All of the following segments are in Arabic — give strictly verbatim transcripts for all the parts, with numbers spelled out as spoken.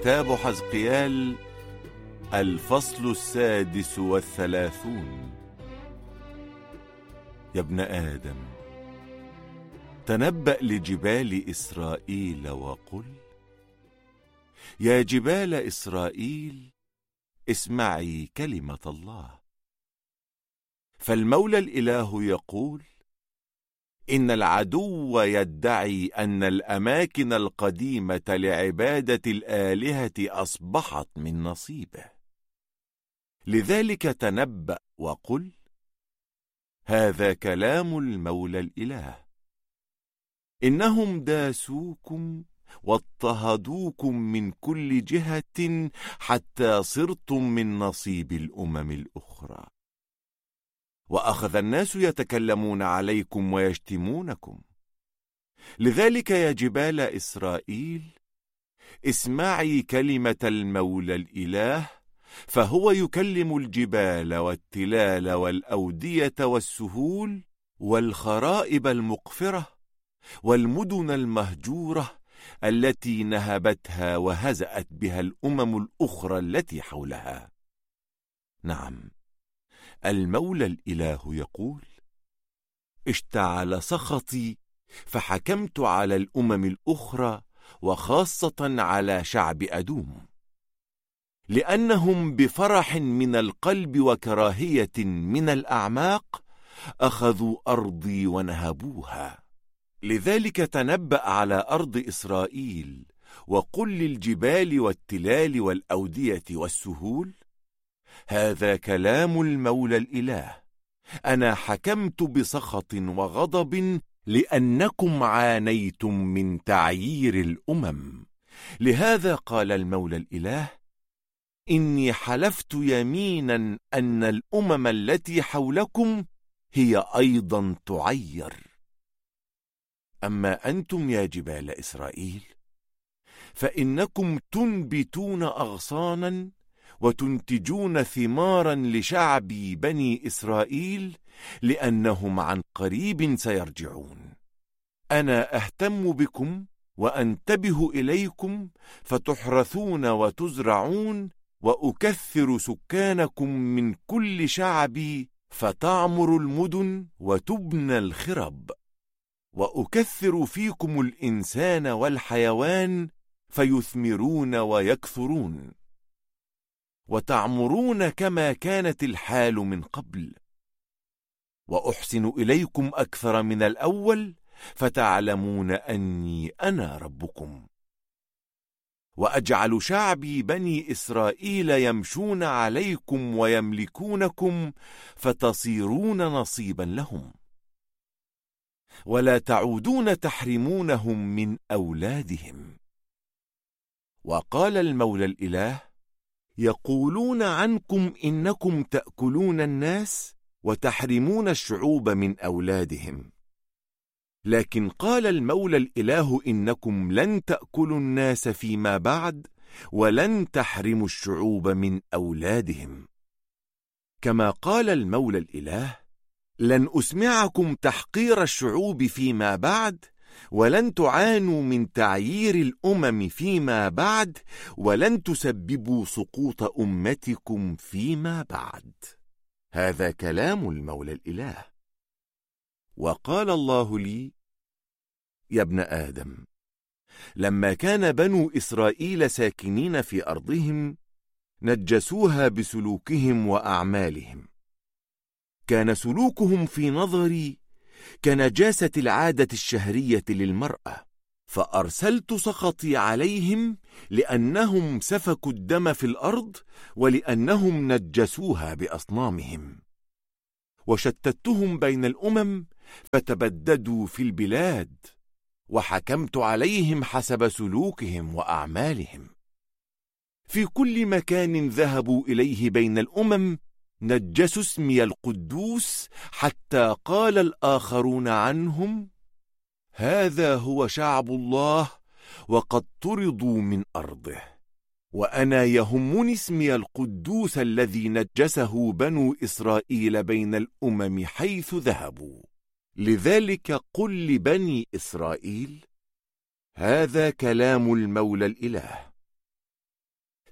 كتاب حزقيال الفصل السادس والثلاثون. يا ابن آدم، تنبأ لجبال إسرائيل وقل: يا جبال إسرائيل، اسمعي كلمة الله. فالمولى الإله يقول: إن العدو يدعي أن الأماكن القديمة لعبادة الآلهة أصبحت من نصيبه. لذلك تنبأ وقل: هذا كلام المولى الإله. إنهم داسوكم واضطهدوكم من كل جهة حتى صرتم من نصيب الأمم الأخرى. وأخذ الناس يتكلمون عليكم ويشتمونكم. لذلك يا جبال إسرائيل، اسمعي كلمة المولى الإله، فهو يكلم الجبال والتلال والأودية والسهول والخرائب المقفرة والمدن المهجورة التي نهبتها وهزأت بها الأمم الأخرى التي حولها. نعم، المولى الإله يقول: اشتعل سخطي فحكمت على الأمم الأخرى، وخاصة على شعب أدوم، لأنهم بفرح من القلب وكراهية من الأعماق أخذوا أرضي ونهبوها. لذلك تنبأ على أرض إسرائيل وقل للجبال والتلال والأودية والسهول: هذا كلام المولى الإله. أنا حكمت بسخط وغضب لأنكم عانيتم من تعيير الأمم. لهذا قال المولى الإله: إني حلفت يمينا أن الأمم التي حولكم هي أيضا تعير. أما أنتم يا جبال إسرائيل، فإنكم تنبتون أغصانا وتنتجون ثمارا لشعبي بني إسرائيل، لأنهم عن قريب سيرجعون. أنا أهتم بكم وأنتبه إليكم، فتحرثون وتزرعون، وأكثر سكانكم من كل شعبي، فتعمر المدن وتبنى الخرب. وأكثر فيكم الإنسان والحيوان، فيثمرون ويكثرون، وتعمرون كما كانت الحال من قبل. وأحسن إليكم أكثر من الأول، فتعلمون أني أنا ربكم. وأجعل شعبي بني إسرائيل يمشون عليكم ويملكونكم، فتصيرون نصيبا لهم، ولا تعودون تحرمونهم من أولادهم. وقال المولى الإله: يقولون عنكم إنكم تأكلون الناس وتحرمون الشعوب من أولادهم. لكن قال المولى الإله: إنكم لن تأكلوا الناس فيما بعد، ولن تحرموا الشعوب من أولادهم. كما قال المولى الإله: لن أسمعكم تحقير الشعوب فيما بعد، ولن تعانوا من تعيير الأمم فيما بعد، ولن تسببوا سقوط أمتكم فيما بعد. هذا كلام المولى الإله. وقال الله لي: يا ابن آدم، لما كان بنو إسرائيل ساكنين في أرضهم، نجسوها بسلوكهم وأعمالهم. كان سلوكهم في نظري كنجاسة العادة الشهرية للمرأة، فأرسلت سخطي عليهم لأنهم سفكوا الدم في الأرض، ولأنهم نجسوها بأصنامهم. وشتتهم بين الأمم، فتبددوا في البلاد، وحكمت عليهم حسب سلوكهم وأعمالهم. في كل مكان ذهبوا إليه بين الأمم، نجسوا اسمي القدوس، حتى قال الآخرون عنهم: هذا هو شعب الله، وقد طردوا من أرضه. وأنا يهمني اسمي القدوس الذي نجسه بنو إسرائيل بين الأمم حيث ذهبوا. لذلك قل لبني إسرائيل: هذا كلام المولى الإله.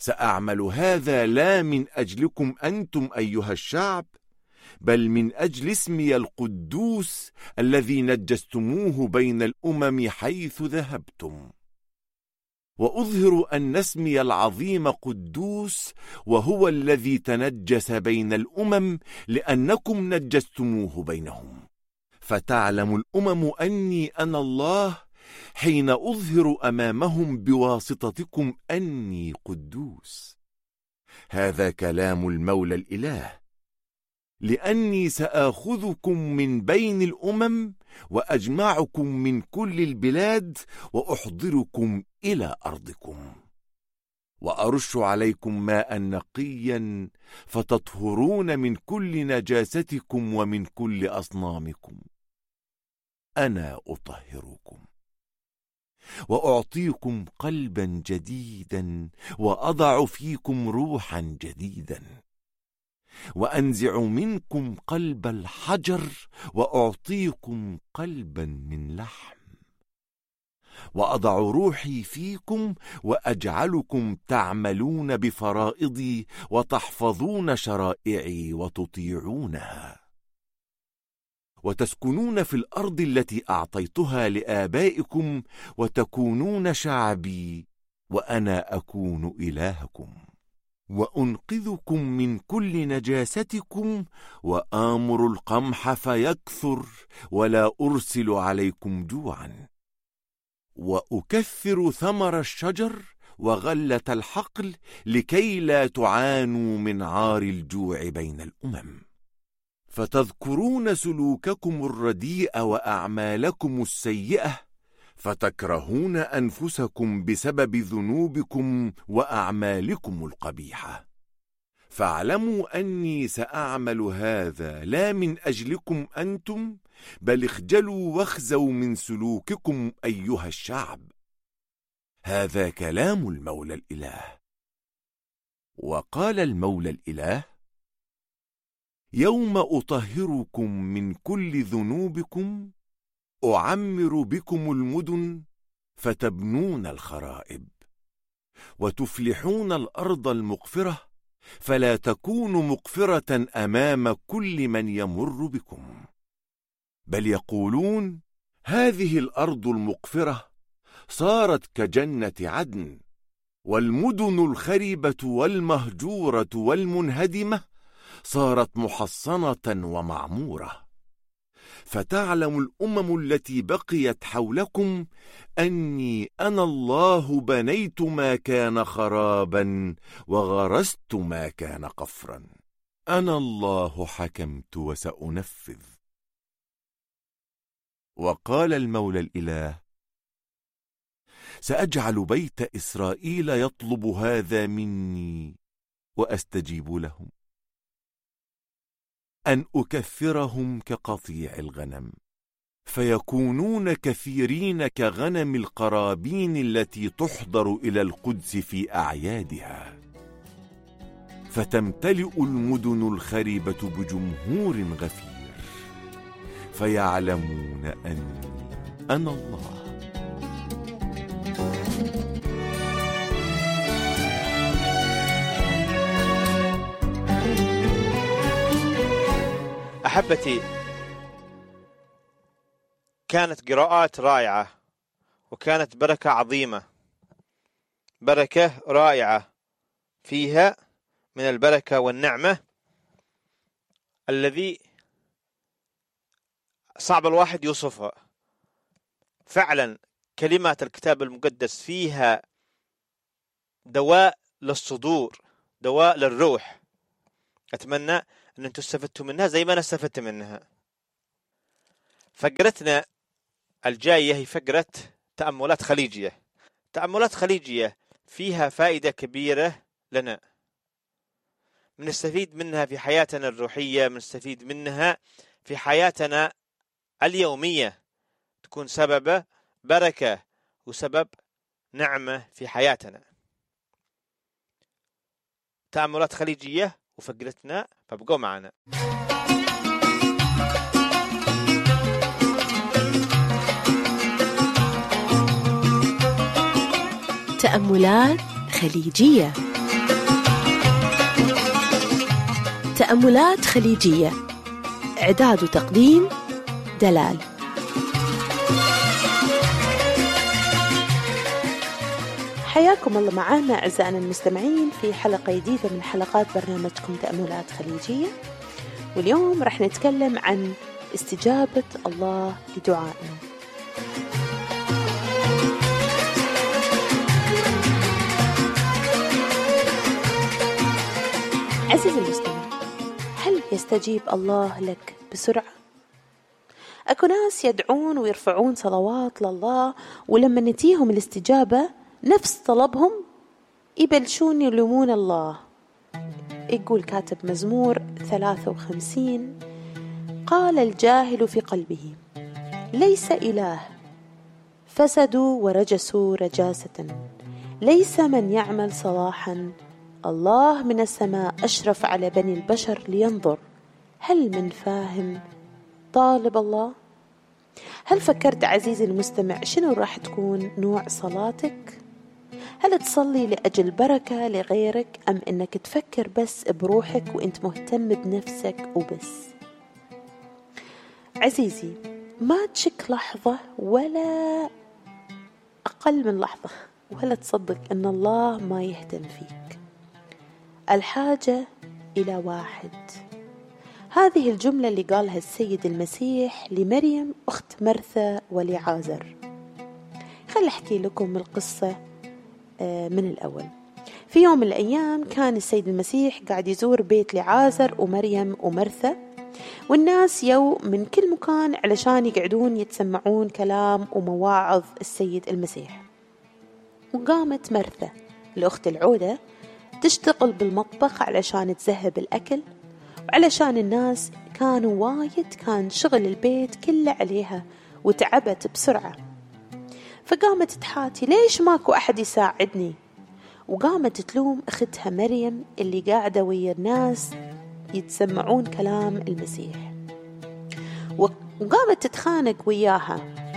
سأعمل هذا لا من أجلكم أنتم أيها الشعب، بل من أجل اسمي القدوس الذي نجستموه بين الأمم حيث ذهبتم. وأظهر أن اسمي العظيم قدوس، وهو الذي تنجس بين الأمم لأنكم نجستموه بينهم. فتعلم الأمم أني أنا الله حين أظهر أمامهم بواسطتكم أني قدوس. هذا كلام المولى الإله، لأني سآخذكم من بين الأمم وأجمعكم من كل البلاد وأحضركم إلى أرضكم، وأرش عليكم ماء نقيا فتطهرون من كل نجاستكم ومن كل أصنامكم. أنا أطهركم وأعطيكم قلبا جديدا وأضع فيكم روحا جديدا، وأنزع منكم قلب الحجر وأعطيكم قلبا من لحم، وأضع روحي فيكم وأجعلكم تعملون بفرائضي وتحفظون شرائعي وتطيعونها، وتسكنون في الأرض التي أعطيتها لآبائكم وتكونون شعبي وأنا أكون إلهكم، وأنقذكم من كل نجاستكم وآمر القمح فيكثر ولا أرسل عليكم جوعا، وأكثر ثمر الشجر وغلة الحقل لكي لا تعانوا من عار الجوع بين الأمم. فتذكرون سلوككم الرديء وأعمالكم السيئة، فتكرهون أنفسكم بسبب ذنوبكم وأعمالكم القبيحة. فاعلموا أني سأعمل هذا لا من أجلكم أنتم، بل اخجلوا واخزوا من سلوككم أيها الشعب. هذا كلام المولى الإله. وقال المولى الإله: يوم أطهركم من كل ذنوبكم أعمر بكم المدن فتبنون الخرائب، وتفلحون الأرض المقفرة فلا تكون مقفرة أمام كل من يمر بكم، بل يقولون: هذه الأرض المقفرة صارت كجنة عدن، والمدن الخربة والمهجورة والمنهدمة صارت محصنة ومعمورة. فتعلم الأمم التي بقيت حولكم أني أنا الله بنيت ما كان خرابا وغرست ما كان قفرا. أنا الله حكمت وسأنفذ. وقال المولى الإله: سأجعل بيت إسرائيل يطلب هذا مني وأستجيب لهم، أن أكثرهم كقطيع الغنم، فيكونون كثيرين كغنم القرابين التي تحضر إلى القدس في أعيادها، فتمتلئ المدن الخربة بجمهور غفير، فيعلمون أني أنا الله. أحبتي، كانت قراءات رائعة وكانت بركة عظيمة، بركة رائعة فيها من البركة والنعمة الذي صعب الواحد يوصفها. فعلا كلمات الكتاب المقدس فيها دواء للصدور، دواء للروح. أتمنى أن أنتم استفدتوا منها زي ما أنا استفدت منها. فقرتنا الجاية هي فقرة تأملات خليجية. تأملات خليجية فيها فائدة كبيرة لنا، بنستفيد منها في حياتنا الروحية، بنستفيد منها في حياتنا اليومية، تكون سبب بركة وسبب نعمة في حياتنا. تأملات خليجية وفقرتنا، فابقوا معنا. تأملات خليجية. تأملات خليجية. إعداد وتقديم دلال. حياكم الله معنا أعزائنا المستمعين في حلقة جديدة من حلقات برنامجكم تأملات خليجية، واليوم رح نتكلم عن استجابة الله لدعائنا. عزيزي المستمع، هل يستجيب الله لك بسرعة؟ أكو ناس يدعون ويرفعون صلوات لله، ولما نتيهم الاستجابة نفس طلبهم يبلشون يلومون الله. يقول كاتب مزمور ثلاثة وخمسين: قال الجاهل في قلبه ليس إله، فسدوا ورجسوا رجاسة، ليس من يعمل صلاحا، الله من السماء أشرف على بني البشر لينظر، هل من فاهم طالب الله؟ هل فكرت عزيزي المستمع شنو راح تكون نوع صلاتك؟ هل تصلي لأجل بركة لغيرك، أم أنك تفكر بس بروحك وأنت مهتم بنفسك وبس؟ عزيزي، ما تشك لحظة ولا أقل من لحظة ولا تصدق أن الله ما يهتم فيك. الحاجة إلى واحد، هذه الجملة اللي قالها السيد المسيح لمريم أخت مرثا ولعازر. خل أحكي لكم القصة من الأول. في يوم من الأيام كان السيد المسيح قاعد يزور بيت لعازر ومريم ومرثا، والناس يو من كل مكان علشان يقعدون يتسمعون كلام ومواعظ السيد المسيح. وقامت مرثا الأخت العودة تشتغل بالمطبخ علشان تذهب الأكل، وعلشان الناس كانوا وايد كان شغل البيت كله عليها وتعبت بسرعة، فقامت تحاتي ليش ماكو أحد يساعدني. وقامت تلوم أختها مريم اللي قاعدة ويا الناس يتسمعون كلام المسيح، وقامت تتخانق وياها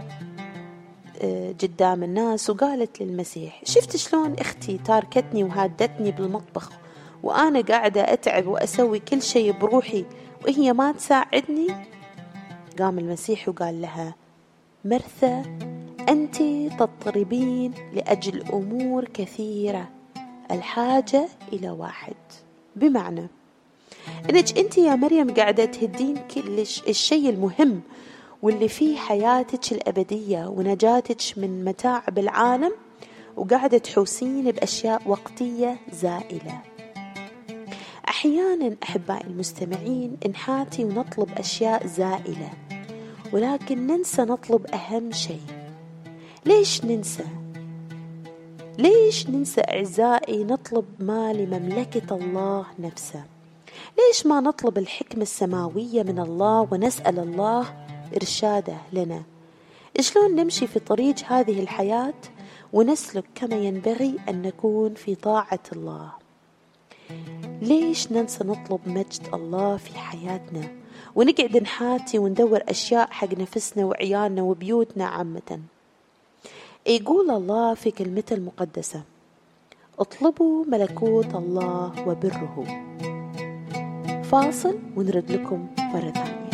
قدام الناس، وقالت للمسيح شفت شلون أختي تاركتني وهادتني بالمطبخ، وأنا قاعدة أتعب وأسوي كل شيء بروحي وهي ما تساعدني؟ قام المسيح وقال لها مرثا، أنت تضطربين لأجل أمور كثيرة، الحاجة إلى واحد. بمعنى إنك أنت يا مريم قاعدة تهدين كل الشيء المهم واللي فيه حياتك الأبدية ونجاتك من متاعب العالم، وقاعدة تحوسين بأشياء وقتية زائلة. أحيانا أحبائي المستمعين نحاتي ونطلب أشياء زائلة، ولكن ننسى نطلب أهم شيء. ليش ننسى؟ ليش ننسى أعزائي نطلب ما لمملكة الله نفسه؟ ليش ما نطلب الحكمة السماوية من الله ونسأل الله إرشاده لنا؟ شلون نمشي في طريق هذه الحياة ونسلك كما ينبغي أن نكون في طاعة الله؟ ليش ننسى نطلب مجد الله في حياتنا ونقعد نحاتي وندور أشياء حق نفسنا وعيالنا وبيوتنا عامة؟ يقول الله في كلمته المقدسة: اطلبوا ملكوت الله وبره. فاصل ونرد لكم مرة ثانية.